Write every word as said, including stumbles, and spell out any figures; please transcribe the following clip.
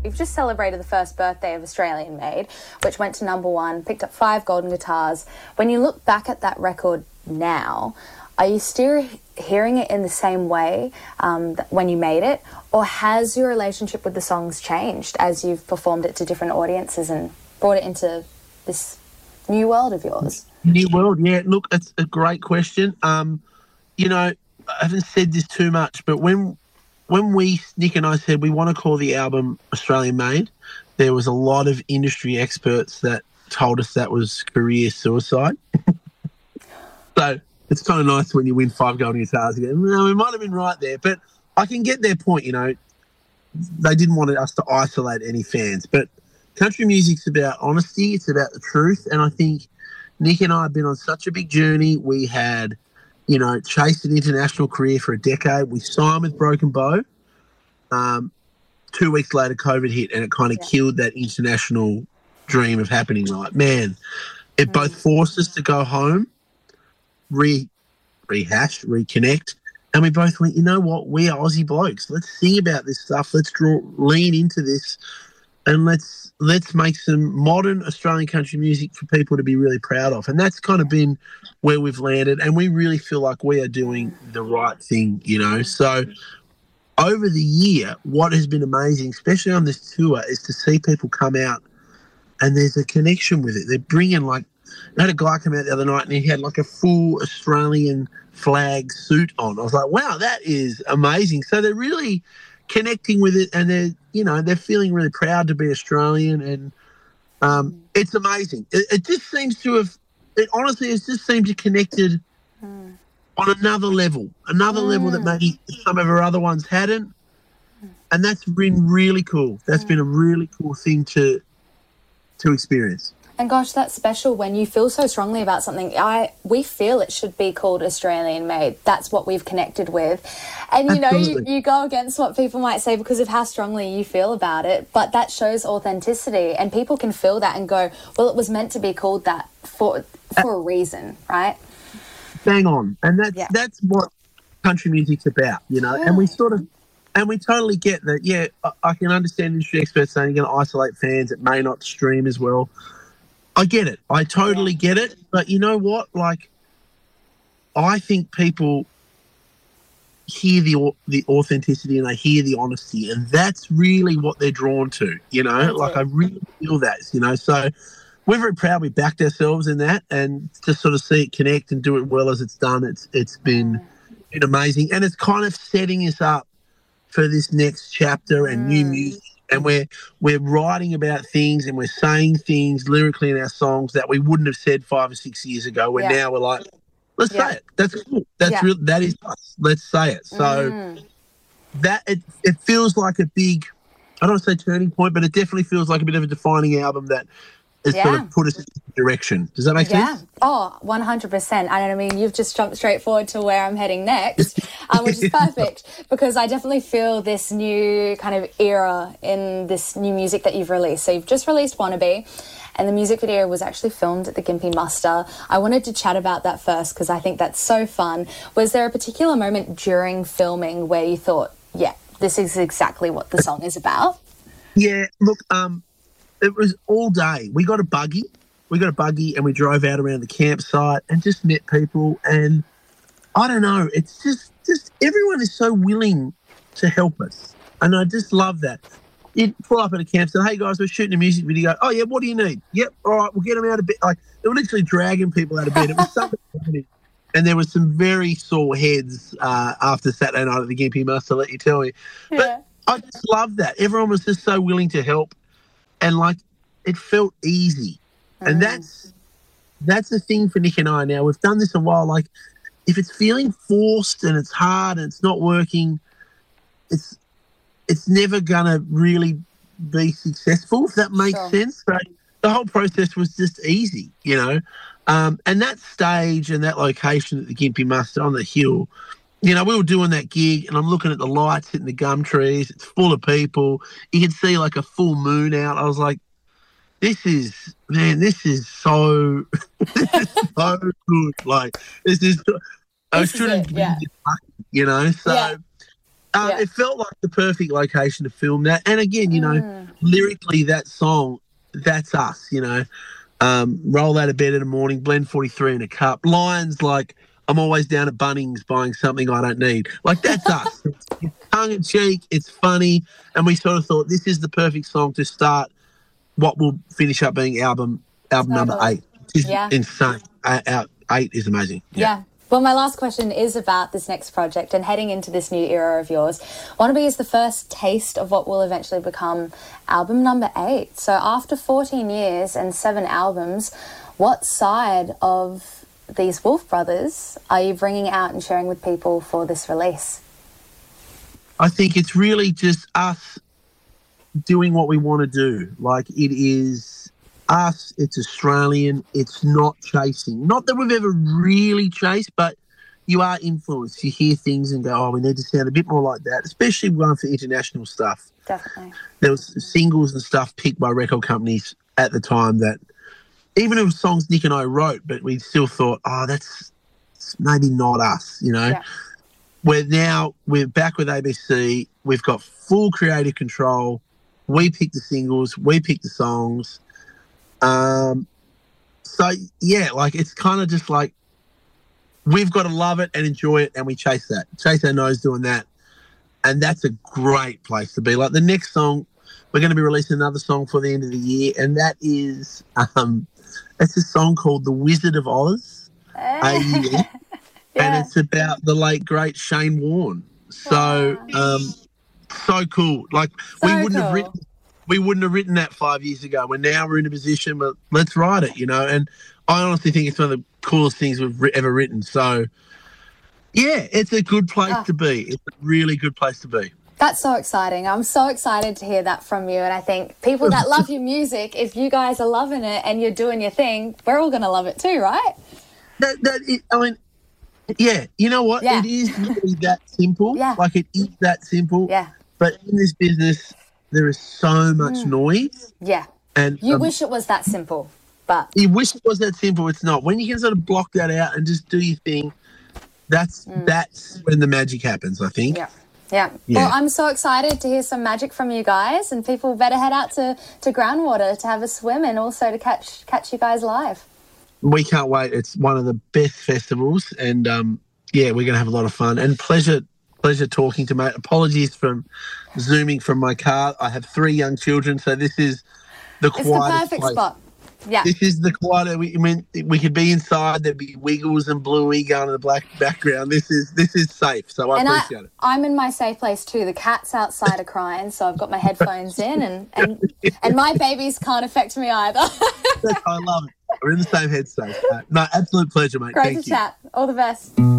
you've just celebrated the first birthday of Australian Made, which went to number one, picked up five golden guitars. When you look back at that record now, are you still hearing it in the same way um, when you made it, or has your relationship with the songs changed as you've performed it to different audiences and brought it into this new world of yours? New world, yeah. Look, it's a great question. Um, you know, I haven't said this too much, but when when we, Nick and I, said we want to call the album Australian Made, there was a lot of industry experts that told us that was career suicide. So it's kind of nice when you win five golden guitars. You go, no, we might have been right there. But I can get their point, you know. They didn't want us to isolate any fans. But country music's about honesty. It's about the truth. And I think Nick and I have been on such a big journey. We had, you know, chased an international career for a decade. We signed with Broken Bow. Um, two weeks later, COVID hit, and it kind of yeah. killed that international dream of happening. Like, man, it mm. both forced us to go home, re rehash, reconnect, and we both went, you know what, we are Aussie blokes. Let's sing about this stuff. Let's draw, lean into this, and let's let's make some modern Australian country music for people to be really proud of. And that's kind of been where we've landed, and we really feel like we are doing the right thing, you know. So over the year, what has been amazing, especially on this tour, is to see people come out and there's a connection with it. They're bringing, like, I had a guy come out the other night and he had like a full Australian flag suit on. I was like, wow, that is amazing. So they're really connecting with it, and they're, you know, they're feeling really proud to be Australian, and um, it's amazing. It, it just seems to have, it honestly, it just seems to have connected mm. on another level, another mm. level that maybe some of our other ones hadn't, and that's been really cool. That's mm. been a really cool thing to to experience. And gosh, that's special when you feel so strongly about something. I we feel it should be called Australian Made. That's what we've connected with. And, you know, you, you go against what people might say because of how strongly you feel about it, but that shows authenticity, and people can feel that and go, well, it was meant to be called that for for a reason, right? Bang on. And that's, yeah. that's what country music's about, you know, yeah. and we sort of, and we totally get that, yeah, I, I can understand industry experts saying you're going to isolate fans that may not stream as well. I get it. I totally yeah. get it. But you know what? Like, I think people hear the the authenticity and they hear the honesty, and that's really what they're drawn to, you know? That's like, it. I really feel that, you know? So we're very proud we backed ourselves in that, and to sort of see it connect and do it well as it's done, it's it's been, been amazing. And it's kind of setting us up for this next chapter and mm. new music. And we're we're writing about things and we're saying things lyrically in our songs that we wouldn't have said five or six years ago. Where yeah. now we're like, let's yeah. say it. That's cool. That's yeah. real. That is us. Let's say it. So mm. that it it feels like a big, I don't want to say turning point, but it definitely feels like a bit of a defining album that has yeah. sort of put us in a direction. Does that make yeah. sense? Oh, one hundred percent. I don't mean, you've just jumped straight forward to where I'm heading next, um, which is perfect because I definitely feel this new kind of era in this new music that you've released. So you've just released Wannabe, and the music video was actually filmed at the Gympie Muster. I wanted to chat about that first because I think that's so fun. Was there a particular moment during filming where you thought, yeah, this is exactly what the song is about? Yeah, look, um, it was all day. We got a buggy. We got a buggy and we drove out around the campsite and just met people. And I don't know, it's just, just everyone is so willing to help us. And I just love that. You'd pull up at a campsite, hey, guys, we're shooting a music video. Oh, yeah, what do you need? Yep, all right, we'll get them out of bed. Like, they were literally dragging people out of bed. It was something happening. And there was some very sore heads uh, after Saturday night at the Gympie Muster, let you tell me. But yeah. I just love that. Everyone was just so willing to help. And, like, it felt easy. Mm. And that's that's the thing for Nick and I now. We've done this a while. Like, if it's feeling forced and it's hard and it's not working, it's it's never going to really be successful, if that makes sure. sense. So the whole process was just easy, you know. Um, and that stage and that location at the Gympie Muster on the hill, you know, we were doing that gig and I'm looking at the lights hitting the gum trees. It's full of people. You can see like a full moon out. I was like, this is, man, this is so, this is so good. Like, this is, I this shouldn't is it, be yeah. lucky, you know? So, yeah. Uh, Yeah. It felt like the perfect location to film that. And again, you know, Mm. lyrically, that song, that's us, you know. Um, roll out of bed in the morning, blend forty-three in a cup. Lines like, I'm always down at Bunnings buying something I don't need. Like, that's us. It's, it's tongue-in-cheek, it's funny, and we sort of thought this is the perfect song to start what will finish up being album album number Totally. eight. Which is Yeah. insane. Uh, uh, eight is amazing. Yeah. Well, my last question is about this next project and heading into this new era of yours. Wannabe is the first taste of what will eventually become album number eight. So after fourteen years and seven albums, what side of these Wolf Brothers are you bringing out and sharing with people for this release? I think it's really just us doing what we want to do. Like, it is us, it's Australian, it's not chasing. Not that we've ever really chased, but you are influenced. You hear things and go, oh, we need to sound a bit more like that, especially going for international stuff. Definitely. There was singles and stuff picked by record companies at the time that, even if it was songs Nick and I wrote, but we still thought, oh, that's maybe not us, you know. Yeah. We're now, we're back with A B C. We've got full creative control. We pick the singles. We pick the songs. Um, so, yeah, like, it's kind of just like we've got to love it and enjoy it, and we chase that. Chase our nose doing that. And that's a great place to be. Like, the next song, we're going to be releasing another song for the end of the year, and that is, um, it's a song called The Wizard of Oz. A U N. Yeah. And it's about the late, great Shane Warne. So, Wow. um, so cool. Like, So we wouldn't cool. have written, we wouldn't have written that five years ago. We're now we're in a position, but let's write it, you know. And I honestly think it's one of the coolest things we've ri- ever written. So, yeah, it's a good place Ah. to be. It's a really good place to be. That's so exciting. I'm so excited to hear that from you. And I think people that love your music, if you guys are loving it and you're doing your thing, we're all going to love it too, right? That that is, I mean, yeah, you know what? Yeah. It is really that simple. Yeah. Like, it is that simple. Yeah. But in this business, there is so much noise, Yeah. and You um, wish it was that simple, but you wish it was that simple. It's not. When you can sort of block that out and just do your thing, that's that's when the magic happens, I think. yeah. Yeah. Yeah. Well, I'm so excited to hear some magic from you guys, and people better head out to, to Groundwater to have a swim and also to catch catch you guys live. We can't wait. It's one of the best festivals, and um, yeah, we're going to have a lot of fun. And pleasure, pleasure talking to mate. Apologies for zooming from my car. I have three young children, so this is the It's the quietest perfect place. spot. Yeah. This is the quiet. We, I mean, we could be inside. There'd be Wiggles and Bluey going in the black background. This is this is safe, so I And I, appreciate it. I'm in my safe place too. The cats outside are crying, so I've got my headphones in, and, and, and my babies can't affect me either. I love it. We're in the same headspace. Uh, no, absolute pleasure, mate. Great Thank to you. chat. All the best.